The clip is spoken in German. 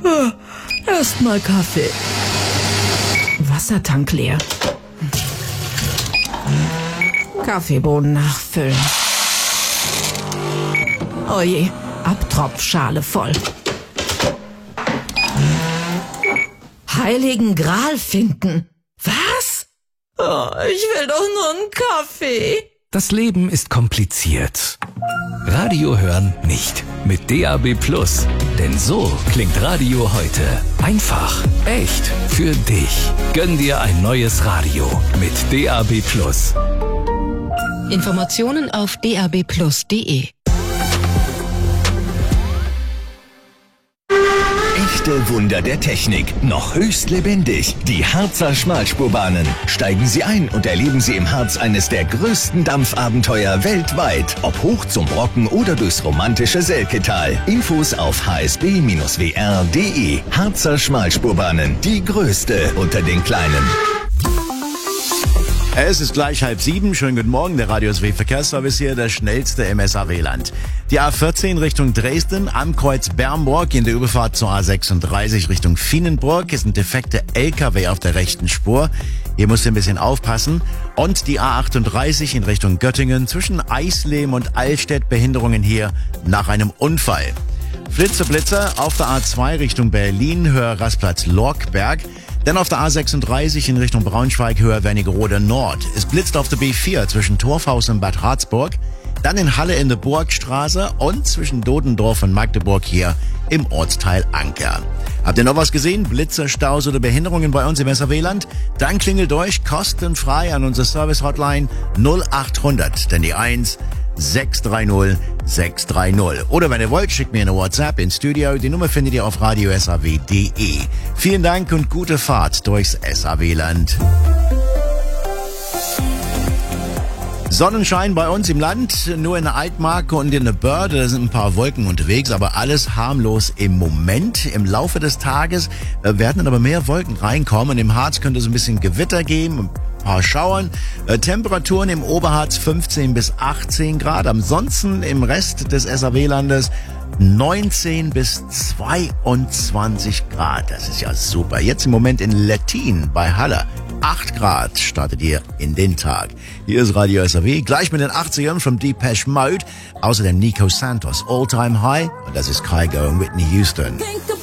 Erstmal Kaffee. Wassertank leer. Kaffeebohnen nachfüllen. Oje, Abtropfschale voll. Heiligen Gral finden. Was? Oh, ich will doch nur einen Kaffee. Das Leben ist kompliziert. Radio hören nicht. Mit DAB+. Denn so klingt Radio heute. Einfach, echt, für dich. Gönn dir ein neues Radio mit DAB+. Informationen auf dabplus.de. Echte Wunder der Technik, noch höchst lebendig. Die Harzer Schmalspurbahnen. Steigen Sie ein und erleben Sie im Harz eines der größten Dampfabenteuer weltweit. Ob hoch zum Brocken oder durchs romantische Selketal. Infos auf hsb-wr.de. Harzer Schmalspurbahnen, die größte unter den kleinen. Es ist gleich 6:30. Schönen guten Morgen, der Radio SW Verkehrsservice hier, der schnellste im SAW-Land. Die A14 Richtung Dresden am Kreuz Bernburg in der Überfahrt zur A36 Richtung Fienenburg ist ein defekter LKW auf der rechten Spur. Hier musst du ein bisschen aufpassen. Und die A38 in Richtung Göttingen zwischen Eisleben und Allstedt, Behinderungen hier nach einem Unfall. Blitzer auf der A2 Richtung Berlin, Höher Rastplatz Lorkberg. Dann auf der A36 in Richtung Braunschweig, Höher Wernigerode Nord. Es blitzt auf der B4 zwischen Torfhaus und Bad Harzburg. Dann in Halle in der Burgstraße und zwischen Dodendorf und Magdeburg hier im Ortsteil Anker. Habt ihr noch was gesehen? Blitzer, Staus oder Behinderungen bei uns im SAW-Land? Dann klingelt durch kostenfrei an unsere Service-Hotline 0800, denn die 1 630 630. Oder wenn ihr wollt, schickt mir eine WhatsApp ins Studio. Die Nummer findet ihr auf radiosaw.de. Vielen Dank und gute Fahrt durchs SAW-Land. Sonnenschein bei uns im Land, nur in der Altmarke und in der Börde, da sind ein paar Wolken unterwegs, aber alles harmlos im Moment. Im Laufe des Tages werden dann aber mehr Wolken reinkommen. Im Harz könnte es ein bisschen Gewitter geben, ein paar Schauern. Temperaturen im Oberharz 15 bis 18 Grad. Ansonsten im Rest des SAW-Landes 19 bis 22 Grad. Das ist ja super. Jetzt im Moment in Lettin bei Halle. 8 Grad startet ihr in den Tag. Hier ist Radio SAW, gleich mit den 80ern from Depeche Mode. Außerdem Nico Santos, All Time High. Und das ist Kygo und Whitney Houston.